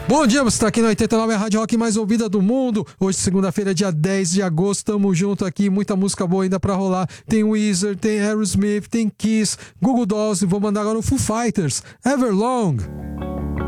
Bom dia, você está aqui na 89, a Rádio Rock mais ouvida do mundo. Hoje, segunda-feira, dia 10 de agosto, tamo junto aqui, muita música boa ainda pra rolar. Tem Weezer, tem Aerosmith, tem Kiss, Google Dolls e vou mandar agora o Foo Fighters, Everlong.